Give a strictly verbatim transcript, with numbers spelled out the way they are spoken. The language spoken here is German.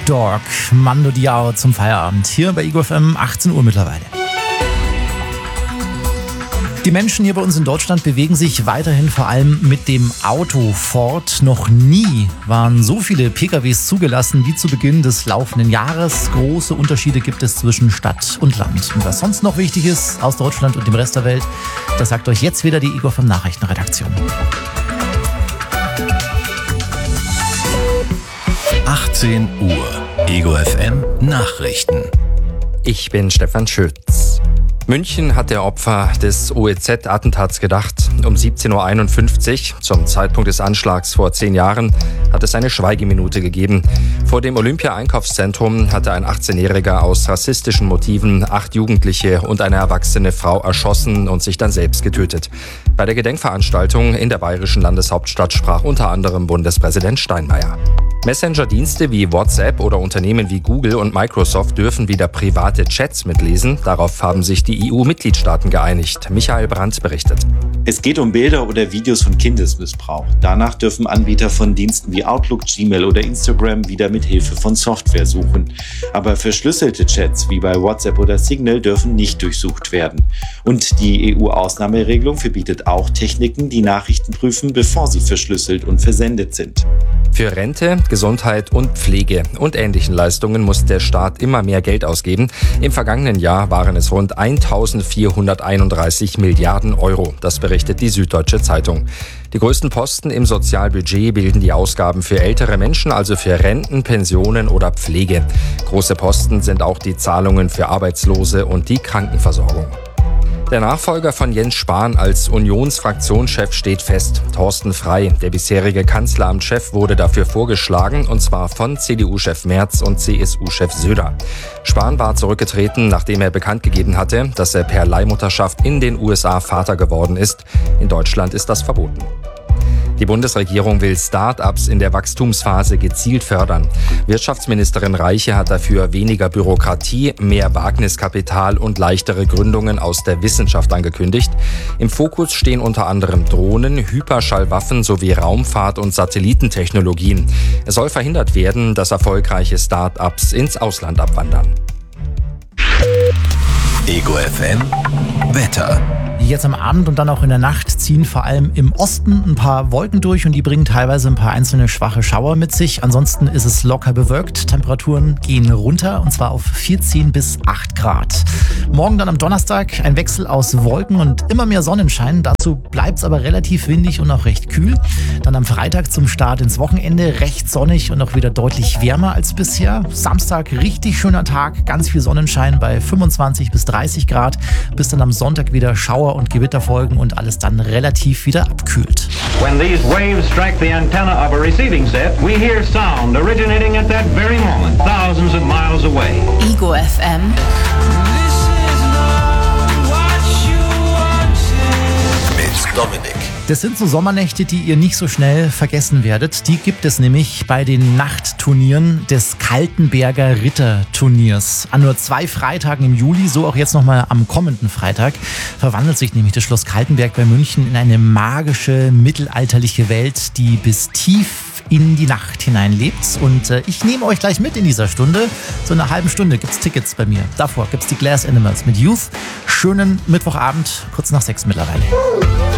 Dog, Mando Diao zum Feierabend. Hier bei Ego F M, achtzehn Uhr mittlerweile. Die Menschen hier bei uns in Deutschland bewegen sich weiterhin vor allem mit dem Auto fort. Noch nie waren so viele P K Ws zugelassen wie zu Beginn des laufenden Jahres. Große Unterschiede gibt es zwischen Stadt und Land. Und was sonst noch wichtig ist aus Deutschland und dem Rest der Welt, das sagt euch jetzt wieder die Ego F M Nachrichtenredaktion. achtzehn Uhr, Ego F M Nachrichten. Ich bin Stefan Schütz. München hat der Opfer des O E Z-Attentats gedacht. Um siebzehn Uhr einundfünfzig, zum Zeitpunkt des Anschlags vor zehn Jahren, hat es eine Schweigeminute gegeben. Vor dem Olympia-Einkaufszentrum hatte ein achtzehnjähriger aus rassistischen Motiven acht Jugendliche und eine erwachsene Frau erschossen und sich dann selbst getötet. Bei der Gedenkveranstaltung in der bayerischen Landeshauptstadt sprach unter anderem Bundespräsident Steinmeier. Messenger-Dienste wie WhatsApp oder Unternehmen wie Google und Microsoft dürfen wieder private Chats mitlesen. Darauf haben sich die E U-Mitgliedstaaten geeinigt. Michael Brandt berichtet. Es geht um Bilder oder Videos von Kindesmissbrauch. Danach dürfen Anbieter von Diensten wie Outlook, Gmail oder Instagram wieder mit Hilfe von Software suchen. Aber verschlüsselte Chats wie bei WhatsApp oder Signal dürfen nicht durchsucht werden. Und die E U-Ausnahmeregelung verbietet auch Techniken, die Nachrichten prüfen, bevor sie verschlüsselt und versendet sind. Für Rente, Gesundheit und Pflege und ähnlichen Leistungen muss der Staat immer mehr Geld ausgeben. Im vergangenen Jahr waren es rund eintausendvierhunderteinunddreißig Milliarden Euro. Das berichtet die Süddeutsche Zeitung. Die größten Posten im Sozialbudget bilden die Ausgaben für ältere Menschen, also für Renten, Pensionen oder Pflege. Große Posten sind auch die Zahlungen für Arbeitslose und die Krankenversorgung. Der Nachfolger von Jens Spahn als Unionsfraktionschef steht fest. Thorsten Frey, der bisherige Kanzleramtschef, wurde dafür vorgeschlagen, und zwar von C D U-Chef Merz und C S U-Chef Söder. Spahn war zurückgetreten, nachdem er bekannt gegeben hatte, dass er per Leihmutterschaft in den U S A Vater geworden ist. In Deutschland ist das verboten. Die Bundesregierung will Start-ups in der Wachstumsphase gezielt fördern. Wirtschaftsministerin Reiche hat dafür weniger Bürokratie, mehr Wagniskapital und leichtere Gründungen aus der Wissenschaft angekündigt. Im Fokus stehen unter anderem Drohnen, Hyperschallwaffen sowie Raumfahrt- und Satellitentechnologien. Es soll verhindert werden, dass erfolgreiche Start-ups ins Ausland abwandern. Ego F M Wetter. Jetzt am Abend und dann auch in der Nacht ziehen vor allem im Osten ein paar Wolken durch und die bringen teilweise ein paar einzelne schwache Schauer mit sich. Ansonsten ist es locker bewölkt. Temperaturen gehen runter und zwar auf vierzehn bis acht Grad. Morgen dann am Donnerstag ein Wechsel aus Wolken und immer mehr Sonnenschein. Dazu bleibt es aber relativ windig und auch recht kühl. Dann am Freitag zum Start ins Wochenende recht sonnig und auch wieder deutlich wärmer als bisher. Samstag richtig schöner Tag, ganz viel Sonnenschein bei fünfundzwanzig bis dreißig Grad. Bis dann am Sonntag wieder Schauer und Gewitter folgen und alles dann relativ wieder abkühlt. When these waves strike the antenna of a receiving set, we hear sound originating at that very moment, thousands of miles away. Ego F M. Mit Dominik. Das sind so Sommernächte, die ihr nicht so schnell vergessen werdet. Die gibt es nämlich bei den Nachtturnieren des Kaltenberger Ritterturniers. An nur zwei Freitagen im Juli, so auch jetzt nochmal am kommenden Freitag, verwandelt sich nämlich das Schloss Kaltenberg bei München in eine magische, mittelalterliche Welt, die bis tief in die Nacht hineinlebt. Und äh, ich nehme euch gleich mit in dieser Stunde. So eine halben Stunde gibt's Tickets bei mir. Davor gibt's die Glass Animals mit Youth. Schönen Mittwochabend, kurz nach sechs mittlerweile.